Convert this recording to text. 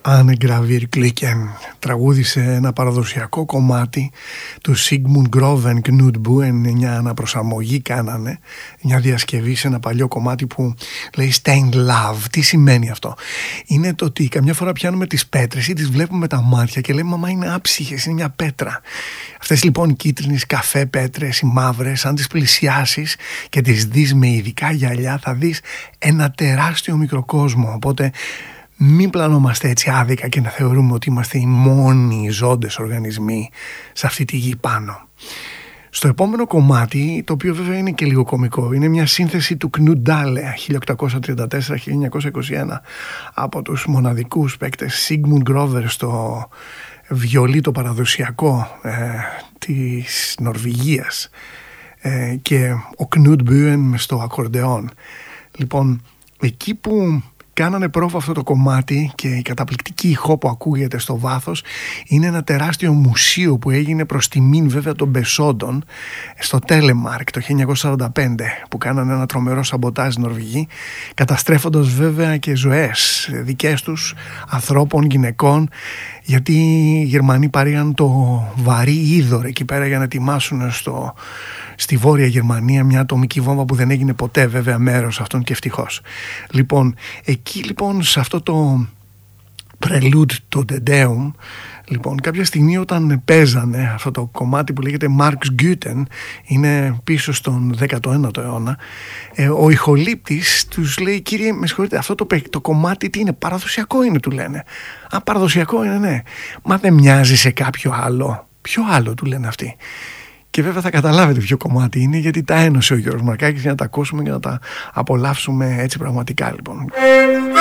Anne Gravir Klicken τραγούδισε ένα παραδοσιακό κομμάτι του Sigmund Groven Knut Buen. Μια αναπροσαρμογή κάνανε, μια διασκευή σε ένα παλιό κομμάτι που λέει Stained Love. Τι σημαίνει αυτό? Είναι το ότι καμιά φορά πιάνουμε τις πέτρες ή τις βλέπουμε με τα μάτια και λέμε μαμά είναι άψυχες, είναι μια πέτρα. Αυτές λοιπόν οι κίτρινες καφέ πέτρες, οι μαύρες, αν τις πλησιάσεις και τις δεις με ειδικά γυαλιά θα δεις ένα τεράστιο μικροκόσμο. Οπότε μην πλανόμαστε έτσι άδικα και να θεωρούμε ότι είμαστε οι μόνοι ζώντες οργανισμοί σε αυτή τη γη πάνω. Στο επόμενο κομμάτι, το οποίο βέβαια είναι και λίγο κωμικό, είναι μια σύνθεση του Knut Dahle 1834-1921 από τους μοναδικούς παίκτες Sigmund Grover στο βιολί το παραδοσιακό της Νορβηγίας και ο Knut Buen στο ακορντεόν. Λοιπόν, εκεί που κάνανε πρόβα αυτό το κομμάτι και η καταπληκτική ηχό που ακούγεται στο βάθος είναι ένα τεράστιο μουσείο που έγινε προς τιμήν βέβαια των Μπεσόντων στο Τέλεμαρκ το 1945, που κάνανε ένα τρομερό σαμποτάζ Νορβηγοί, καταστρέφοντας βέβαια και ζωές δικές τους, ανθρώπων, γυναικών, γιατί οι Γερμανοί παρήγαν το βαρύ είδωρ εκεί πέρα για να ετοιμάσουν στη Βόρεια Γερμανία μια ατομική βόμβα που δεν έγινε ποτέ βέβαια μέρος αυτών και ευτυχώς. Λοιπόν, εκεί λοιπόν σε αυτό το prelude, το Dedeum, λοιπόν κάποια στιγμή όταν παίζανε αυτό το κομμάτι που λέγεται Marx Güten, είναι πίσω στον 19ο αιώνα, ο ηχολήπτης τους λέει κύριε με συγχωρείτε, αυτό το κομμάτι τι είναι, παραδοσιακό είναι, του λένε. Α, παραδοσιακό είναι, ναι, μα δεν μοιάζει σε κάποιο άλλο? Ποιο άλλο, του λένε αυτοί. Και βέβαια θα καταλάβετε ποιο κομμάτι είναι, γιατί τα ένωσε ο Γιώργος Μαρκάκης για να τα ακούσουμε και να τα απολαύσουμε έτσι πραγματικά λοιπόν.